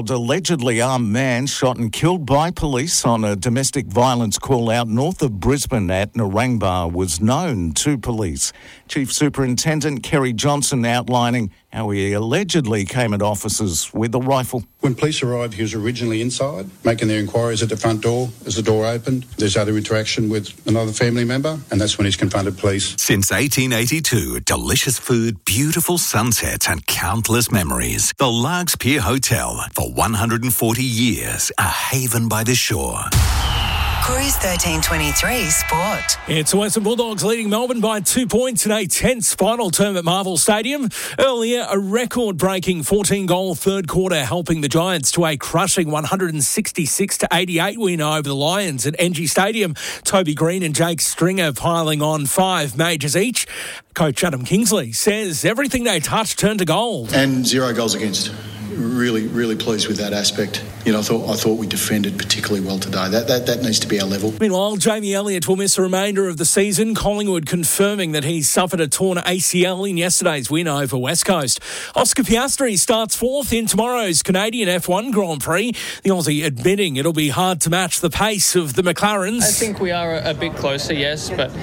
Allegedly armed man shot and killed by police on a domestic violence call-out north of Brisbane at Narangba was known to police. Chief Superintendent Kerry Johnson outlining how he allegedly came at officers with a rifle. When police arrived, he was originally inside, making their inquiries at the front door. As the door opened, there's other interaction with another family member, and that's when he's confronted police. Since 1882, delicious food, beautiful sunsets and countless memories. The Largs Pier Hotel, for 140 years, a haven by the shore. Cruise 1323 Sport. It's the Western Bulldogs leading Melbourne by 2 points in a tense final term at Marvel Stadium. Earlier, a record-breaking 14-goal third quarter helping the Giants to a crushing 166-88 win over the Lions at NG Stadium. Toby Green and Jake Stringer piling on 5 majors each. Coach Adam Kingsley says everything they touched turned to gold. And 0 goals against. Really pleased with that aspect. I thought we defended particularly well today. That needs to be our level. Meanwhile, Jamie Elliott will miss the remainder of the season. Collingwood confirming that he suffered a torn ACL in yesterday's win over West Coast. Oscar Piastri starts 4th in tomorrow's Canadian F1 Grand Prix. The Aussie admitting it'll be hard to match the pace of the McLarens. I think we are a bit closer, yes, but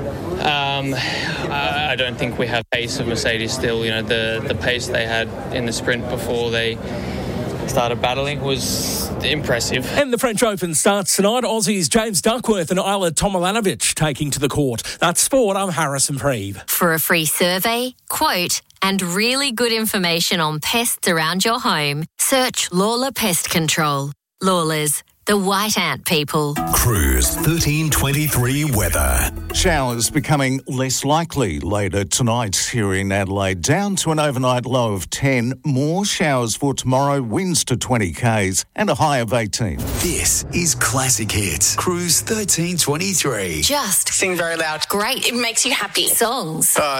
I don't think we have pace of Mercedes still. The pace they had in the sprint before they started battling was impressive. And the French Open starts tonight. Aussies James Duckworth and Isla Tomljanovic taking to the court. That's sport. I'm Harrison Preeve. For a free survey, quote, and really good information on pests around your home, search Lawler Pest Control. Lawlers, the white ant people. Cruise 1323 weather. Showers becoming less likely later tonight here in Adelaide, down to an overnight low of 10. More showers for tomorrow, winds to 20 k's and a high of 18. This is Classic Hits. Cruise 1323. Just Sing very loud. great. It makes you happy. Songs.